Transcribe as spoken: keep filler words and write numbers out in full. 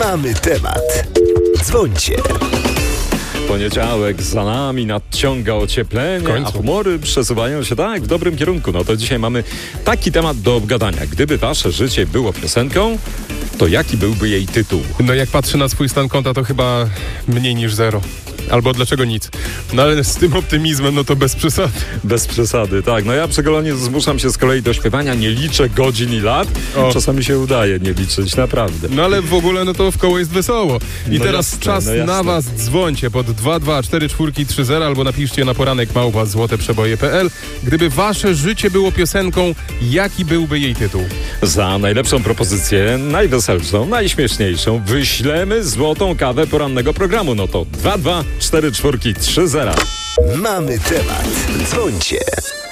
Mamy temat. Dzwońcie. Poniedziałek za nami, nadciąga ocieplenie, a humory przesuwają się tak w dobrym kierunku. No to dzisiaj mamy taki temat do obgadania. Gdyby wasze życie było piosenką, to jaki byłby jej tytuł? No jak patrzę na swój stan konta, to chyba mniej niż zero. Albo dlaczego nic? No ale z tym optymizmem, no to bez przesady. Bez przesady, tak. No ja przy Golonie zmuszam się z kolei do śpiewania, nie liczę godzin i lat. O. Czasami się udaje nie liczyć, naprawdę. No ale w ogóle, no to w koło jest wesoło. I no teraz jasne, czas no na was, dzwońcie pod dwa dwa cztery cztery trzy zero albo napiszcie na poranek małpa złote przeboje kropka p l. Gdyby wasze życie było piosenką, jaki byłby jej tytuł? Za najlepszą propozycję, najweselszą, najśmieszniejszą wyślemy złotą kawę porannego programu. No to dwa dwa cztery cztery trzy zero. Mamy temat. Dzwońcie.